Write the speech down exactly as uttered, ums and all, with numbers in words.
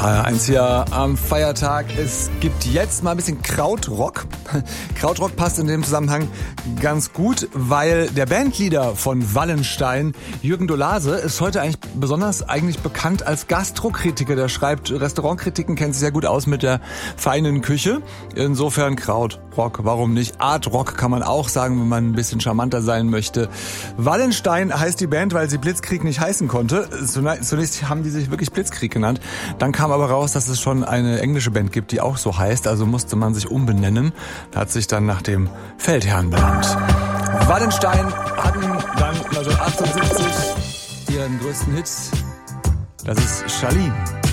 H R eins hier am Feiertag. Es gibt jetzt mal ein bisschen Krautrock. Krautrock passt in dem Zusammenhang ganz gut, weil der Bandleader von Wallenstein, Jürgen Dolase, ist heute eigentlich besonders eigentlich bekannt als Gastrokritiker. Der schreibt Restaurantkritiken, kennt sich sehr gut aus mit der feinen Küche. Insofern Krautrock, warum nicht? Artrock kann man auch sagen, wenn man ein bisschen charmanter sein möchte. Wallenstein heißt die Band, weil sie Blitzkrieg nicht heißen konnte. Zunächst haben die sich wirklich Blitzkrieg genannt. Dann kam aber raus, dass es schon eine englische Band gibt, die auch so heißt. Also musste man sich umbenennen. Da hat sich dann nach dem Feldherrn benannt. Wallenstein hatten dann neunzehnhundertachtundsiebzig ihren größten Hit. Das ist Charlene.